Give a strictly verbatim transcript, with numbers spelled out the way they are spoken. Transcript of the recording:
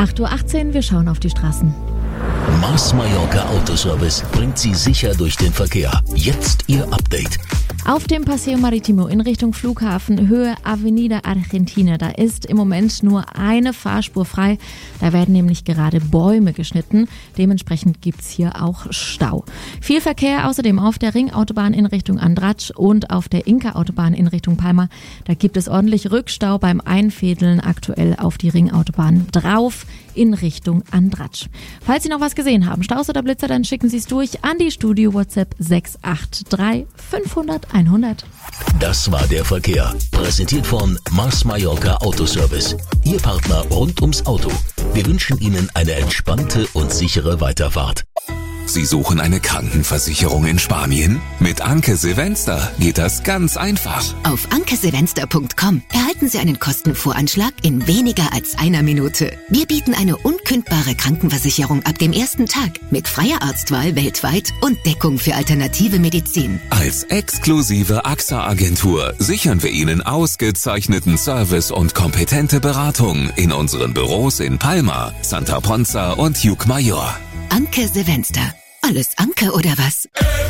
acht Uhr achtzehn, wir schauen auf die Straßen. Mars Mallorca Autoservice bringt Sie sicher durch den Verkehr. Jetzt Ihr Update. Auf dem Paseo Maritimo in Richtung Flughafen, Höhe Avenida Argentina, da ist im Moment nur eine Fahrspur frei. Da werden nämlich gerade Bäume geschnitten. Dementsprechend gibt's hier auch Stau. Viel Verkehr außerdem auf der Ringautobahn in Richtung Andratx und auf der Inka-Autobahn in Richtung Palma. Da gibt es ordentlich Rückstau beim Einfädeln aktuell auf die Ringautobahn drauf in Richtung Andratx. Falls Sie noch was gesehen haben, Staus oder Blitzer, dann schicken Sie es durch an die Studio-WhatsApp sechs acht drei fünfhundert hundert. Das war der Verkehr. Präsentiert von Mars Mallorca Autoservice. Ihr Partner rund ums Auto. Wir wünschen Ihnen eine entspannte und sichere Weiterfahrt. Sie suchen eine Krankenversicherung in Spanien? Mit Anke Silvester geht das ganz einfach. Auf anke silvester punkt com erhalten Sie einen Kostenvoranschlag in weniger als einer Minute. Wir bieten eine unkündbare Krankenversicherung ab dem ersten Tag mit freier Arztwahl weltweit und Deckung für alternative Medizin. Als exklusive A X A-Agentur sichern wir Ihnen ausgezeichneten Service und kompetente Beratung in unseren Büros in Palma, Santa Ponza und Llucmajor. Anke Silvester. Alles Anke oder was?